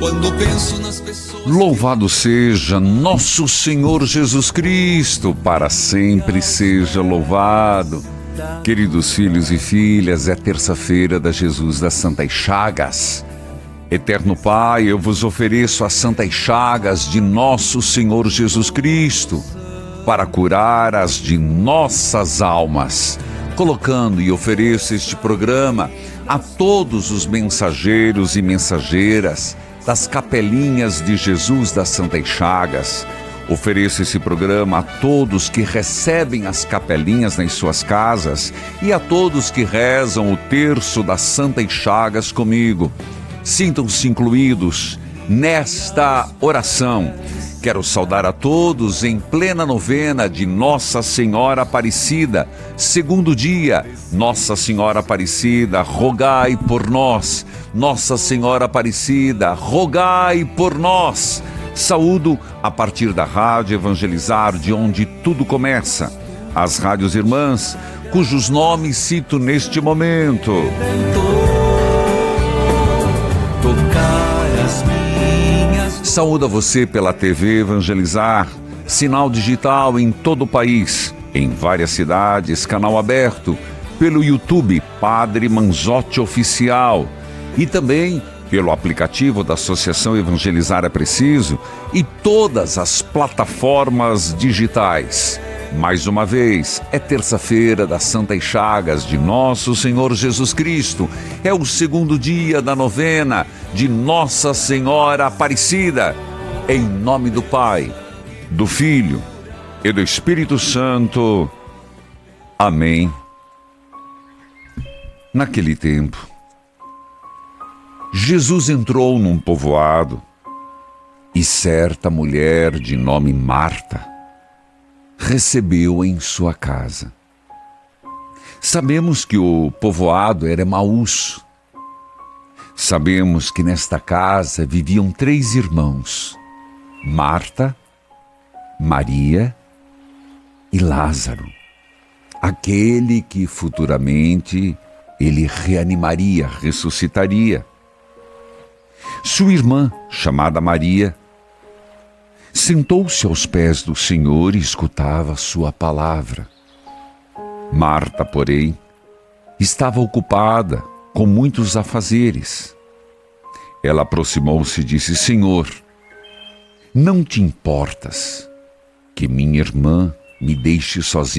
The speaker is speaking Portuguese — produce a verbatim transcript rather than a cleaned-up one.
Quando penso nas pessoas... Louvado seja nosso Senhor Jesus Cristo, para sempre seja louvado. Queridos filhos e filhas, é terça-feira da Jesus das Santas Chagas. Eterno Pai, eu vos ofereço as Santas Chagas de nosso Senhor Jesus Cristo, para curar as de nossas almas. Colocando e ofereço este programa a todos os mensageiros e mensageiras das capelinhas de Jesus das Santas Chagas. Ofereço esse programa a todos que recebem as capelinhas nas suas casas e a todos que rezam o terço das Santas Chagas comigo. Sintam-se incluídos nesta oração. Quero saudar a todos em plena novena de Nossa Senhora Aparecida. Segundo dia, Nossa Senhora Aparecida, rogai por nós. Nossa Senhora Aparecida, rogai por nós. Saúdo a partir da Rádio Evangelizar, de onde tudo começa. As rádios irmãs, cujos nomes cito neste momento. Saúdo a você pela T V Evangelizar, sinal digital em todo o país, em várias cidades, canal aberto, pelo YouTube Padre Manzotti Oficial e também pelo aplicativo da Associação Evangelizar é Preciso e todas as plataformas digitais. Mais uma vez, é terça-feira das Santas Chagas de Nosso Senhor Jesus Cristo. É o segundo dia da novena de Nossa Senhora Aparecida. Em nome do Pai, do Filho e do Espírito Santo. Amém. Naquele tempo, Jesus entrou num povoado e certa mulher de nome Marta recebeu-o em sua casa. Sabemos que o povoado era Emaús. Sabemos que nesta casa viviam três irmãos: Marta, Maria e Lázaro, aquele que futuramente ele reanimaria, ressuscitaria. Sua irmã, chamada Maria, sentou-se aos pés do Senhor e escutava sua palavra. Marta, porém, estava ocupada com muitos afazeres. Ela aproximou-se e disse: Senhor, não te importas que minha irmã me deixe sozinha